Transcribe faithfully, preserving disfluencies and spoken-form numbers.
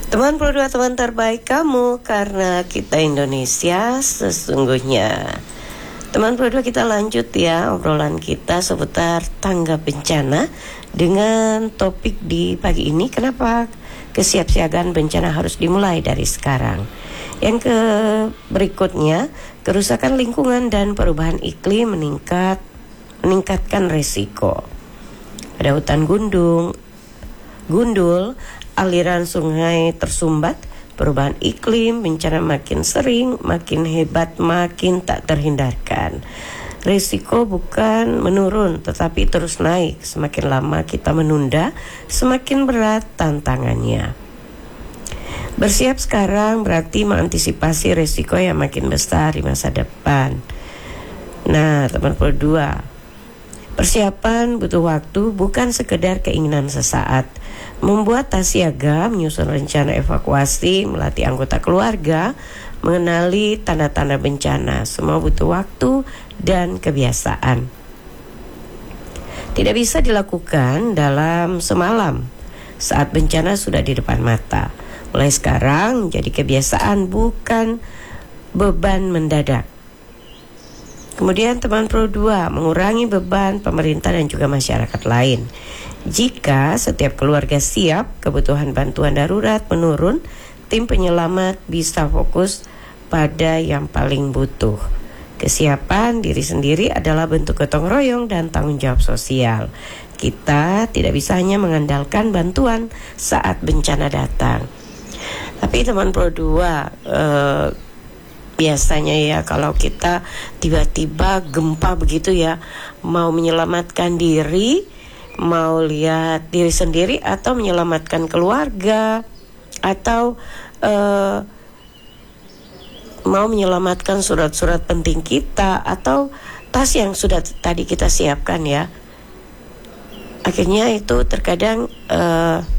Teman Pro dua, teman terbaik kamu, karena kita Indonesia sesungguhnya. Teman Pro dua, kita lanjut ya obrolan kita seputar tanggap bencana dengan topik di pagi ini, kenapa kesiapsiagaan bencana harus dimulai dari sekarang. Yang ke berikutnya, kerusakan lingkungan dan perubahan iklim meningkat meningkatkan resiko. Ada hutan gundung, gundul, aliran sungai tersumbat, perubahan iklim, bencana makin sering, makin hebat, makin tak terhindarkan. Risiko bukan menurun, tetapi terus naik. Semakin lama kita menunda, semakin berat tantangannya. Bersiap sekarang berarti mengantisipasi risiko yang makin besar di masa depan. Nah, teman Pro dua, persiapan butuh waktu, bukan sekedar keinginan sesaat. Membuat tas siaga, menyusun rencana evakuasi, melatih anggota keluarga, mengenali tanda-tanda bencana, semua butuh waktu dan kebiasaan. Tidak bisa dilakukan dalam semalam saat bencana sudah di depan mata. Mulai sekarang jadi kebiasaan, bukan beban mendadak. Kemudian teman Pro dua, mengurangi beban pemerintah dan juga masyarakat lain. Jika setiap keluarga siap, kebutuhan bantuan darurat menurun, tim penyelamat bisa fokus pada yang paling butuh. Kesiapan diri sendiri adalah bentuk gotong royong dan tanggung jawab sosial. Kita tidak bisa hanya mengandalkan bantuan saat bencana datang. Tapi teman Pro dua, eh, biasanya ya kalau kita tiba-tiba gempa begitu ya, mau menyelamatkan diri, mau lihat diri sendiri atau menyelamatkan keluarga, atau uh, mau menyelamatkan surat-surat penting kita atau tas yang sudah tadi kita siapkan ya. Akhirnya itu terkadang uh,